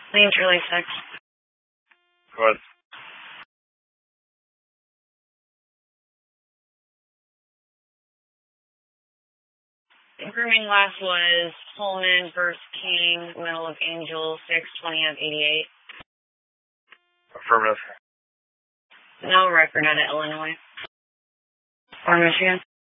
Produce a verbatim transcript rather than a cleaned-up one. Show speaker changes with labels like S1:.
S1: Lean Charlie six.
S2: Go ahead.
S1: Grooming last was Pullman versus King, middle of Angel, six twenty of eighty-eight.
S2: Affirmative.
S1: No record out of Illinois or Michigan.